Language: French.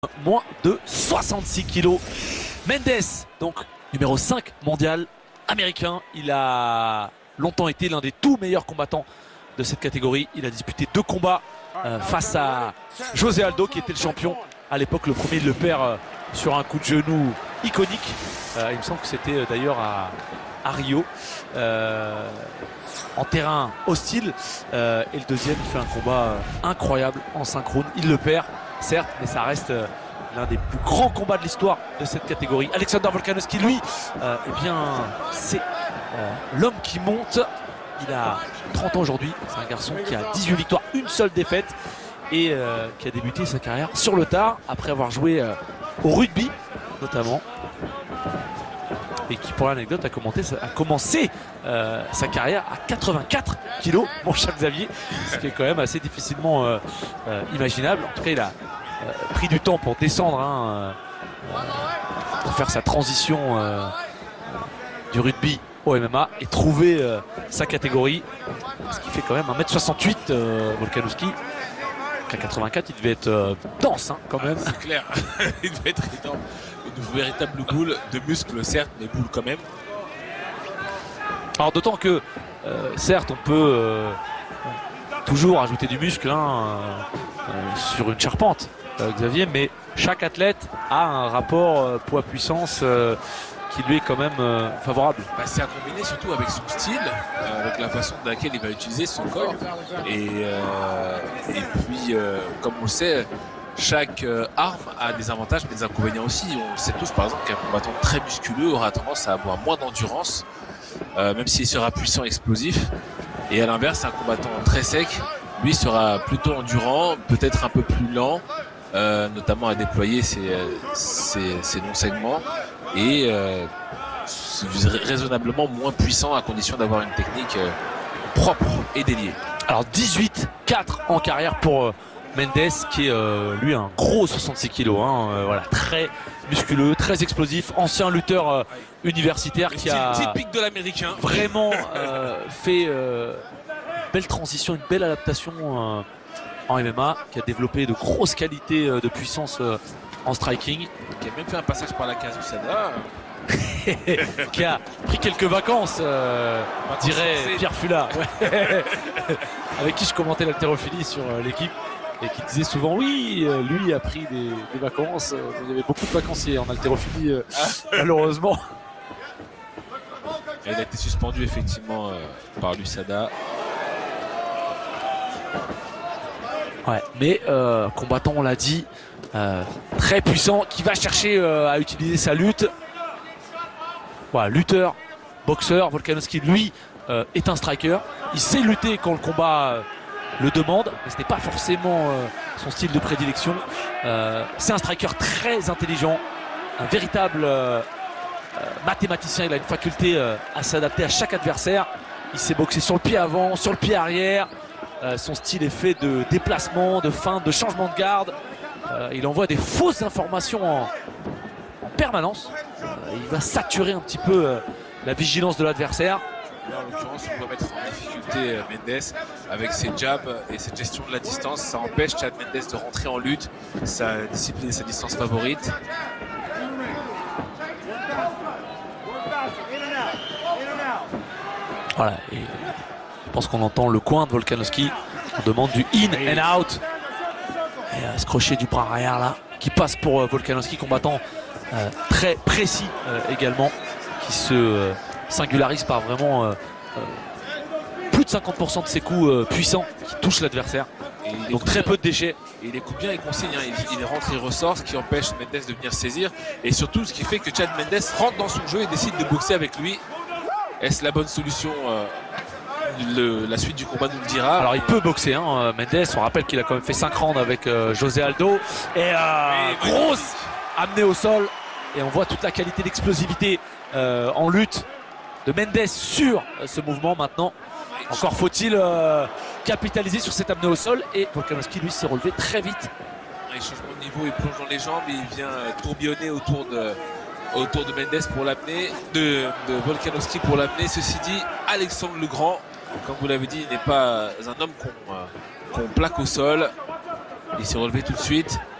moins de 66 kilos. Mendes, donc numéro 5 mondial américain. Il a longtemps été l'un des tout meilleurs combattants de cette catégorie. Il a disputé 2 combats face à José Aldo, qui était le champion à l'époque. Le premier, il le perd sur un coup de genou iconique. Il me semble que c'était d'ailleurs à Rio, en terrain hostile. Et le deuxième, il fait un combat incroyable en synchrone. Il le perd, certes, mais ça reste l'un des plus grands combats de l'histoire de cette catégorie. Alexander Volkanovski, lui, eh bien, c'est l'homme qui monte. Il a 30 ans aujourd'hui. C'est un garçon qui a 18 victoires, une seule défaite, et qui a débuté sa carrière sur le tard après avoir joué au rugby notamment, et qui, pour l'anecdote, a commencé sa carrière à 84 kilos, mon cher Xavier, ce qui est quand même assez difficilement imaginable. En tout cas, il a pris du temps pour descendre, pour faire sa transition du rugby au MMA et trouver sa catégorie, ce qui fait quand même 1m68 Volkanovski. À 84, il devait être dense, quand même. C'est clair, il devait être énorme. Une véritable boule de muscles, certes, mais boule quand même. Alors d'autant que, certes, on peut toujours ajouter du muscle sur une charpente, Xavier, mais chaque athlète a un rapport poids-puissance qui lui est quand même favorable. C'est à combiner surtout avec son style, avec la façon de laquelle il va utiliser son corps. Et puis, comme on le sait, chaque arme a des avantages mais des inconvénients aussi. On sait tous par exemple qu'un combattant très musculeux aura tendance à avoir moins d'endurance, même s'il sera puissant et explosif. Et à l'inverse, un combattant très sec, lui, sera plutôt endurant, peut-être un peu plus lent, notamment à déployer ses longs segments, et raisonnablement moins puissant à condition d'avoir une technique propre et déliée. Alors 18-4 en carrière pour Mendes, qui est lui un gros 66 kilos, voilà, très musculeux, très explosif, ancien lutteur universitaire, qui a typique de l'américain, vraiment fait une belle transition, une belle adaptation en MMA, qui a développé de grosses qualités de puissance en striking, qui a même fait un passage par la case USADA, qui a pris quelques vacances, dirait Pierre Fula, avec qui je commentais l'haltérophilie sur l'équipe, et qui disait souvent oui, lui a pris des vacances. Il y avait beaucoup de vacanciers en haltérophilie, malheureusement. Et il a été suspendu effectivement par l'USADA. Ouais, mais combattant, on l'a dit, très puissant, qui va chercher à utiliser sa lutte. Voilà, lutteur, boxeur. Volkanovski, lui, est un striker. Il sait lutter quand le combat le demande, mais ce n'est pas forcément son style de prédilection. C'est un striker très intelligent, un véritable mathématicien. Il a une faculté à s'adapter à chaque adversaire. Il sait boxer sur le pied avant, sur le pied arrière. Son style est fait de déplacement, de feinte, de changement de garde. Il envoie des fausses informations en permanence. Il va saturer un petit peu la vigilance de l'adversaire. En l'occurrence, on doit mettre en difficulté Mendes avec ses jabs et cette gestion de la distance. Ça empêche Chad Mendes de rentrer en lutte, sa discipline et sa distance favorite. Voilà, et je pense qu'on entend le coin de Volkanovski. On demande du in and out. Et ce crochet du bras arrière là, qui passe pour Volkanovski, combattant très précis également, qui se singularise par vraiment plus de 50% de ses coups puissants qui touchent l'adversaire. Donc très peu de déchets. Et il écoute bien les consignes, il rentre et ressort, ce qui empêche Mendes de venir saisir. Et surtout ce qui fait que Chad Mendes rentre dans son jeu et décide de boxer avec lui. Est-ce la bonne solution? La suite du combat nous le dira. Alors il peut boxer, Mendes. On rappelle qu'il a quand même fait 5 rounds avec José Aldo. Et grosse amenée au sol. Et on voit toute la qualité d'explosivité en lutte de Mendes sur ce mouvement maintenant. Encore faut-il capitaliser sur cette amenée au sol. Et Volkanovski, lui, s'est relevé très vite. Il change de niveau, il plonge dans les jambes et il vient tourbillonner autour de Mendes pour l'amener, de Volkanovski pour l'amener. Ceci dit, Alexandre le Grand, comme vous l'avez dit, n'est pas un homme qu'on plaque au sol. Il s'est relevé tout de suite.